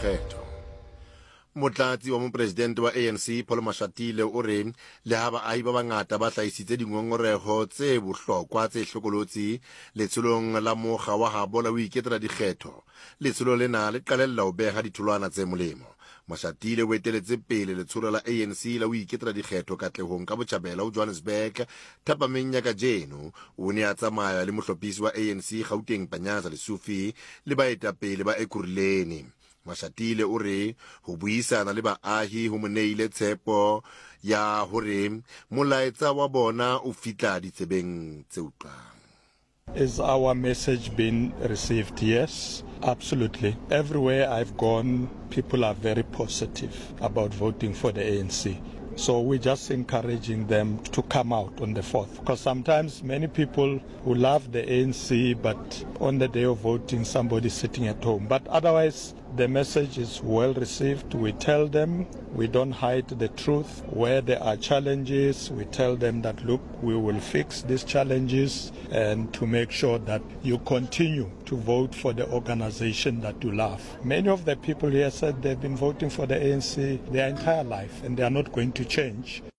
dikgetho. Motlatsi wa mopresidente wa ANC Paul Mashatile o re le ha baahi ba bangata ba hlahisitse dingongoreho tse bohlokwa tse hlokolotsi letsholong la mokga wa habo la ho iketela dikgetho, letsholo lena le qalella ho beha ditholwana tse molemo. Mashatile o eteletse pele letsholo la ANC la ho iketela dikgetho katlehong ka Botjhabela ho Johannesburg thapameng ya kajeno. O ne a tsamaya le mohlophisi wa ANC Gauteng Panyaza Lesufi le baetapele ba Ekurhuleni. Mashatile o re ho buisana le baahi ho mo neile tshepo ya hore molaetsa wa bona o fitla ditsebeng tse utlwang. Is our message been received? Yes, absolutely. Everywhere I've gone, people are very positive about voting for the ANC. So we're just encouraging them to come out on the 4th. Because sometimes many people who love the ANC, but on the day of voting, somebody's sitting at home. But otherwise, the message is well received. We tell them, we don't hide the truth. Where there are challenges, we tell them that, look, we will fix these challenges and to make sure that you continue to vote for the organization that you love. Many of the people here said they've been voting for the ANC their entire life and they are not going to change.